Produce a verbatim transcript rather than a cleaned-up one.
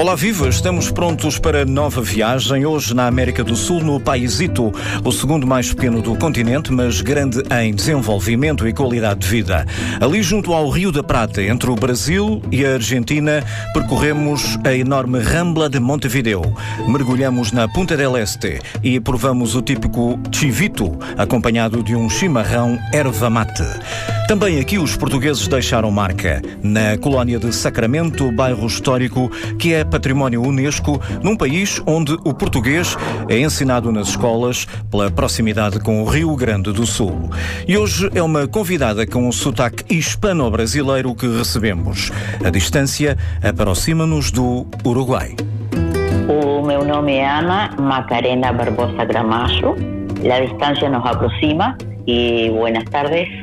Olá, viva! Estamos prontos para nova viagem, hoje na América do Sul, no Paísito, o segundo mais pequeno do continente, mas grande em desenvolvimento e qualidade de vida. Ali junto ao Rio da Prata, entre o Brasil e a Argentina, percorremos a enorme Rambla de Montevideo. Mergulhamos na Punta del Este e provamos o típico chivito, acompanhado de um chimarrão erva mate. Também aqui os portugueses deixaram marca, na colónia de Sacramento, bairro histórico, que é património Unesco, num país onde o português é ensinado nas escolas pela proximidade com o Rio Grande do Sul. E hoje é uma convidada com um sotaque hispano-brasileiro que recebemos. A distância aproxima-nos do Uruguai. O meu nome é Ana Macarena Barbosa Gramacho. A distância nos aproxima e buenas tardes.